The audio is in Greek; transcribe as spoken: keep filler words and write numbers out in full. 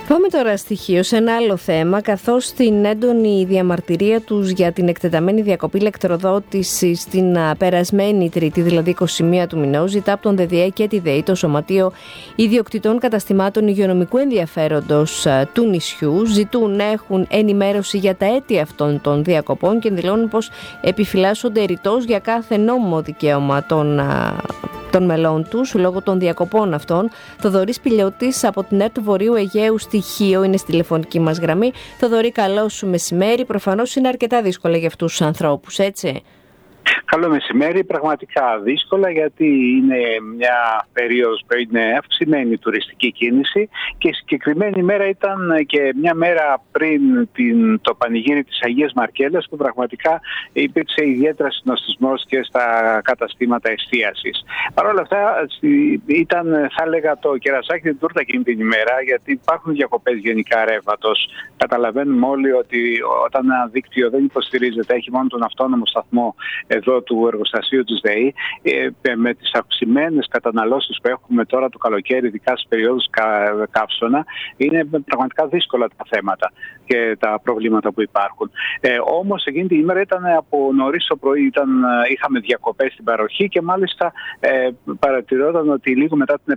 Πάμε τώρα στοιχείο σε ένα άλλο θέμα, καθώς στην έντονη διαμαρτυρία τους για την εκτεταμένη διακοπή ηλεκτροδότησης την περασμένη Τρίτη, δηλαδή είκοσι μία του μηνός, ζητά από τον ΔΕΔΙΕ και τη ΔΕΗ, το Σωματείο Ιδιοκτητών Καταστημάτων Υγειονομικού Ενδιαφέροντος του νησιού, ζητούν να έχουν ενημέρωση για τα αίτια αυτών των διακοπών και δηλώνουν πως επιφυλάσσονται ρητός για κάθε νόμιμο δικαίωμα των των μελών τους λόγω των διακοπών αυτών. Θοδωρής Πηλιώτης από την ΕΡΤ Βορείου Αιγαίου στοιχείο είναι στη τηλεφωνική μας γραμμή. Θοδωρή, καλό σου μεσημέρι. Προφανώς είναι αρκετά δύσκολα για αυτούς τους ανθρώπους, έτσι? Καλό μεσημέρι. Πραγματικά δύσκολα, γιατί είναι μια περίοδος που είναι αυξημένη τουριστική κίνηση και η συγκεκριμένη μέρα ήταν και μια μέρα πριν την, το πανηγύρι της Αγίας Μαρκέλας, που πραγματικά υπήρξε ιδιαίτερα συνοστισμός και στα καταστήματα εστίασης. Παρ' όλα αυτά ήταν, θα έλεγα, το κερασάκι την τούρτα εκείνη την ημέρα, γιατί υπάρχουν διακοπές γενικά ρεύματος. Καταλαβαίνουμε όλοι ότι όταν ένα δίκτυο δεν υποστηρίζεται, έχει μόνο τον αυτόνομο σταθμό εδώ του εργοστασίου της ΔΕΗ, ε, με τις αυξημένες καταναλώσεις που έχουμε τώρα το καλοκαίρι, ειδικά στις περιόδους κα, καύσωνα, είναι πραγματικά δύσκολα τα θέματα και τα προβλήματα που υπάρχουν. Ε, όμως εκείνη την ημέρα ήταν από νωρίς το πρωί, ήταν, είχαμε διακοπές στην παροχή και μάλιστα ε, παρατηρόταν ότι λίγο μετά την